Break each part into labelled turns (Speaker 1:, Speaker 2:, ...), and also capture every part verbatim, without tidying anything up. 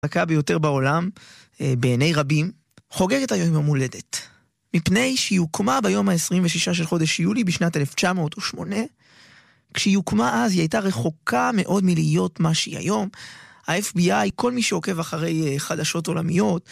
Speaker 1: החזקה ביותר בעולם, בעיני רבים, חוגגת היום יום הולדת. מפני שהיא הוקמה ביום ה-עשרים ושישה של חודש יולי בשנת אלף תשע מאות ושמונה, כשהיא הוקמה אז היא הייתה רחוקה מאוד מלהיות מה שהיא היום. ה-אף בי איי, כל מי שעוקב אחרי חדשות עולמיות,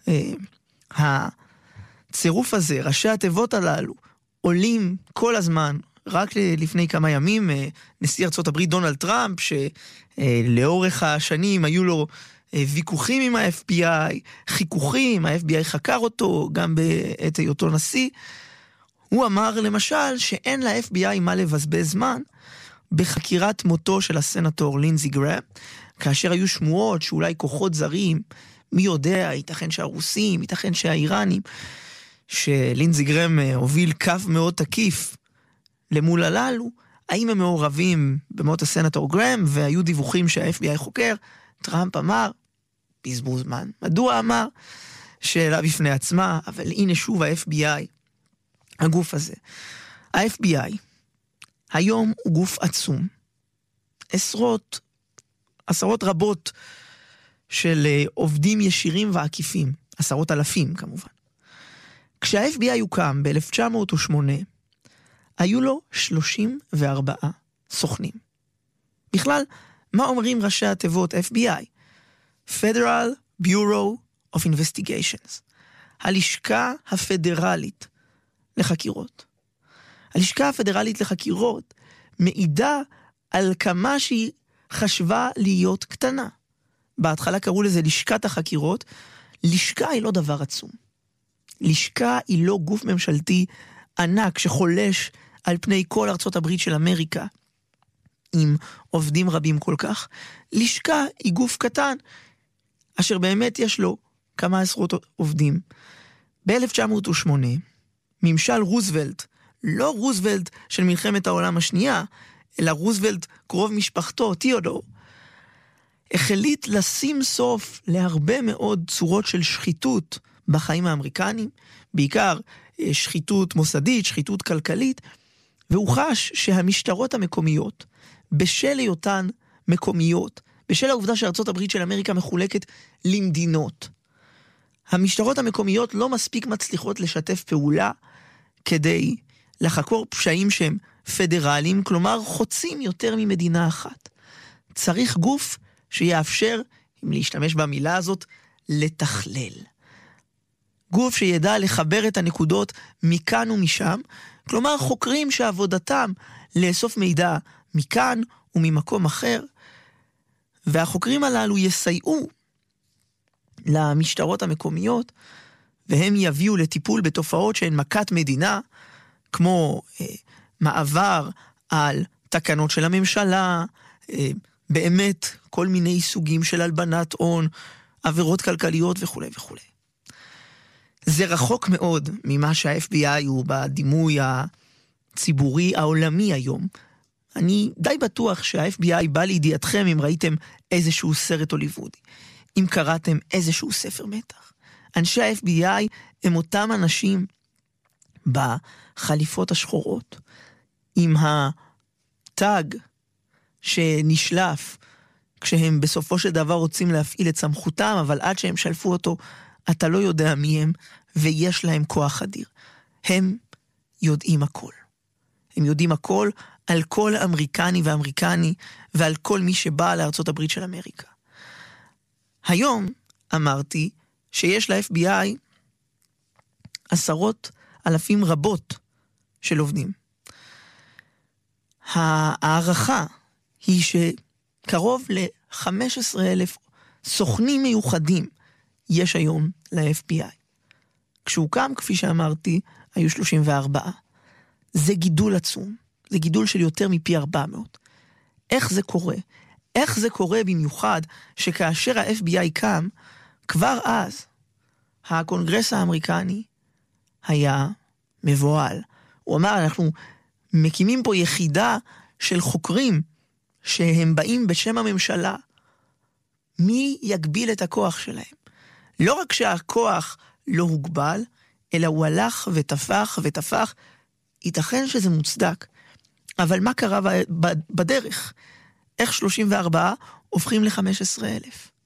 Speaker 1: הצירוף הזה, ראשי התיבות הללו, עולים כל הזמן. רק לפני כמה ימים, נשיא ארצות הברית דונלד טראמפ, שלאורך השנים היו לו ויכוחים עם ה-אף בי איי, חיכוכים, ה-אף בי איי חקר אותו גם בעת היותו נשיא, הוא אמר למשל שאין ל-אף בי איי מה לבזבז זמן בחקירת מותו של הסנטור לינזי גראם, כאשר היו שמועות שאולי כוחות זרים, מי יודע, ייתכן שהרוסים, ייתכן שהאיראנים, שלינזי גראם הוביל קו מאוד תקיף למול הללו, האם הם מעורבים במות הסנטור גראם, והיו דיווחים שה-אף בי איי חוקר. טראמפ אמר, בזבוז זמן. מדוע אמר? שאלה בפני עצמה, אבל הנה שוב ה-אף בי איי, הגוף הזה. ה-אף בי איי, היום הוא גוף עצום. עשרות, עשרות רבות של עובדים ישירים ועקיפים. עשרות אלפים כמובן. כשה-אף בי איי הוקם ב-אלף תשע מאות ושמונה, היו לו שלושים וארבעה סוכנים. בכלל, מה אומרים ראשי התיבות אף בי איי? Federal Bureau of Investigations. הלשכה הפדרלית לחקירות. הלשכה הפדרלית לחקירות מעידה על כמה שהיא חשבה להיות קטנה. בהתחלה קראו לזה לשכת החקירות. לשכה היא לא דבר עצום. לשכה היא לא גוף ממשלתי ענק שחולש על פני כל ארצות הברית של אמריקה, עם עובדים רבים כל כך. לשכה היא גוף קטן, אשר באמת יש לו כמה עשרות עובדים. ב-אלף תשע מאות ושמונה, ממשל רוזוולט, לא רוזוולט של מלחמת העולם השנייה, אלא רוזוולט קרוב משפחתו, תיאודור, החליט לשים סוף להרבה מאוד צורות של שחיתות בחיים האמריקנים, בעיקר שחיתות מוסדית, שחיתות כלכלית, והוא חש שהמשטרות המקומיות, בשל היותן מקומיות, בשל העובדה שארצות הברית של אמריקה מחולקת למדינות, המשטרות המקומיות לא מספיק מצליחות לשתף פעולה כדי לחקור פשעים שהם פדרליים, כלומר חוצים יותר ממדינה אחת. צריך גוף שיאפשר, אם להשתמש במילה הזאת, לתכלל. גוף שידע לחבר את הנקודות מכאן ומשם, כלומר חוקרים שעבודתם לאסוף מידע מכאן וממקום אחר, והחוקרים הללו יסייעו למשטרות המקומיות, והם יביאו לטיפול בתופעות שהן מכת מדינה, כמו אה, מעבר על תקנות של הממשלה, אה, באמת כל מיני סוגים של הלבנת הון, עבירות כלכליות וכו' וכו'. זה רחוק מאוד ממה שה-אף בי איי הוא בדימוי הציבורי העולמי היום. אני די בטוח שה-אף בי איי בא לידיעתכם אם ראיתם איזשהו סרט הוליוודי, אם קראתם איזשהו ספר מתח. אנשי ה-אף בי איי הם אותם אנשים בחליפות השחורות, עם הטאג שנשלף, כשהם בסופו של דבר רוצים להפעיל את סמכותם, אבל עד שהם שלפו אותו, אתה לא יודע מי הם, ויש להם כוח אדיר. הם יודעים הכל. הם יודעים הכל על כל אמריקני ואמריקני, ועל כל מי שבא לארצות הברית של אמריקה. היום אמרתי שיש ל-אף בי איי עשרות אלפים רבות של עובדים. הערכה היא שקרוב ל-חמישה עשר אלף סוכנים מיוחדים יש היום ל-אף בי איי. כשהוקם, כפי שאמרתי, היו שלושים וארבעה. זה גידול עצום. זה גידול של יותר מפי ארבע מאות. איך זה קורה? איך זה קורה במיוחד שכאשר ה-אף בי איי קם, כבר אז הקונגרס האמריקני היה מבועל. הוא אמר, אנחנו מקימים פה יחידה של חוקרים שהם באים בשם הממשלה. מי יגביל את הכוח שלהם? לא רק שהכוח לא הוגבל, אלא הוא הלך ותפח ותפח. ייתכן שזה מוצדק. אבל מה קרה בדרך? איך שלושים וארבעה הופכים ל-חמישה עשר אלף?